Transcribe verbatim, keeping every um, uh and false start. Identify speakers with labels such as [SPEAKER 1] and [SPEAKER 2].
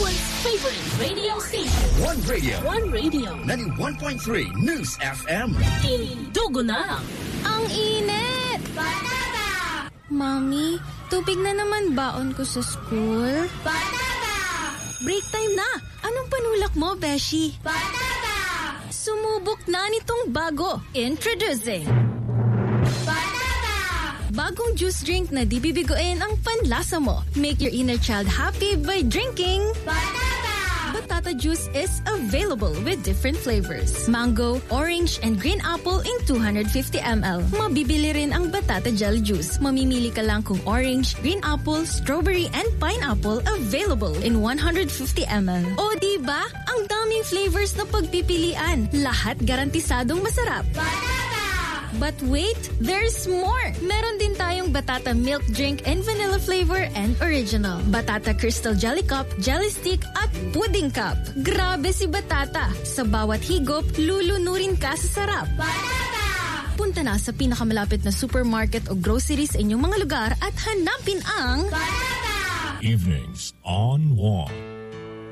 [SPEAKER 1] Everyone's favorite radio station.
[SPEAKER 2] One radio.
[SPEAKER 1] One radio.
[SPEAKER 2] ninety-one point three News F M.
[SPEAKER 1] Indugo na.
[SPEAKER 3] Ang init!
[SPEAKER 4] Banana!
[SPEAKER 3] Mami, tubig na naman baon ko sa school.
[SPEAKER 4] Banana!
[SPEAKER 3] Break time na! Anong panulak mo, Beshi?
[SPEAKER 4] Banana!
[SPEAKER 3] Sumubok na nitong bago. Introducing
[SPEAKER 4] Banana!
[SPEAKER 3] bagong juice drink na di bibiguin ang panlasa mo. Make your inner child happy by drinking
[SPEAKER 4] Banana!
[SPEAKER 3] Batata juice is available with different flavors. Mango, orange, and green apple in two hundred fifty milliliters. Mabibili rin ang Batata Jelly Juice. Mamimili ka lang kung orange, green apple, strawberry, and pineapple available in one hundred fifty milliliters. O diba? Ang daming flavors na pagpipilian. Lahat garantisadong masarap.
[SPEAKER 4] Banana!
[SPEAKER 3] But wait, there's more! Meron din tayong Batata Milk Drink in vanilla flavor and original. Batata Crystal Jelly Cup, Jelly Stick, at Pudding Cup. Grabe si Batata! Sa bawat higop, lulunurin ka sa sarap.
[SPEAKER 4] Banana!
[SPEAKER 3] Punta na sa pinakamalapit na supermarket o groceries sa inyong mga lugar at hanapin ang
[SPEAKER 4] Banana!
[SPEAKER 5] Evenings on One.